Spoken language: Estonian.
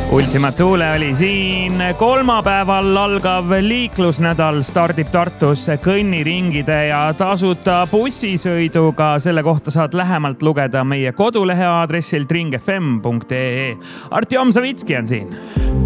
Ultima Thule oli siin. Kolmapäeval algav liiklusnädal stardib Tartus kõnniringide ja tasuta bussisõiduga. Selle kohta saad lähemalt lugeda meie kodulehe aadressil ringfm.ee. Artjom Savitski on siin.